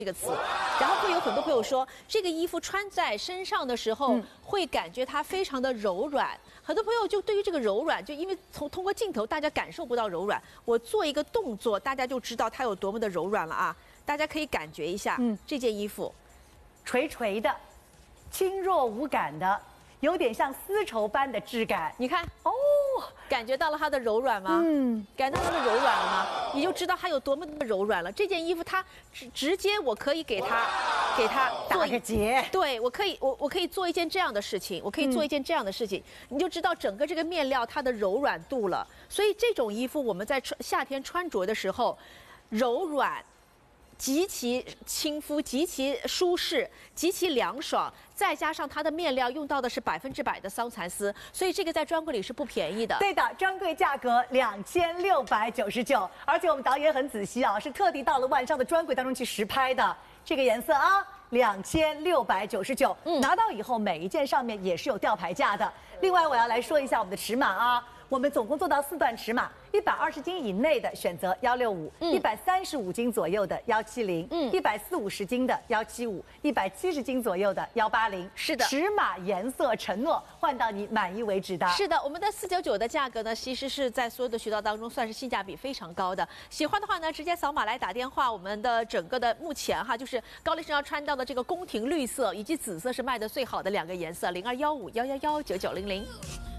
这个词，然后会有很多朋友说，这个衣服穿在身上的时候，会感觉它非常的柔软。很多朋友就对于这个柔软，就因为通过镜头大家感受不到柔软，我做一个动作，大家就知道它有多么的柔软了啊！大家可以感觉一下，这件衣服， 垂垂的，轻弱无感的，有点像丝绸般的质感。 你看哦，感觉到了它的柔软吗？感觉到它的柔软了吗？你就知道它有多么的柔软了。这件衣服它直接我可以给它打个结。 对，我可以做一件这样的事情，你就知道整个这个面料它的柔软度了。所以这种衣服我们在夏天穿着的时候，柔软。极其亲肤，极其舒适，极其凉爽，再加上它的面料用到的是100%的桑蚕丝，所以这个在专柜里是不便宜的。 对的，专柜价格2699，而且我们导演很仔细啊，是特地到了万商的专柜当中去实拍的。这个颜色啊，2699，拿到以后每一件上面也是有吊牌价的。另外我要来说一下我们的尺码啊。我们总共做到4段尺码，120斤以内的选择165，135斤左右的170，140-150斤的175，170斤左右的180。 是的， 尺码颜色承诺换到你满意为止的。 是的，我们的499的价格呢，其实是在所有的渠道当中算是性价比非常高的。喜欢的话呢，直接扫码来打电话。我们的整个的目前哈，就是高丽身上穿到的这个宫廷绿色以及紫色是卖的最好的2个颜色，0215111990。